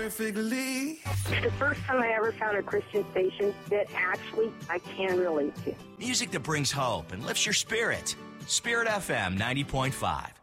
perfectly. It's the first time I ever found a Christian station that actually I can relate to. Music that brings hope and lifts your spirit. Spirit FM 90.5.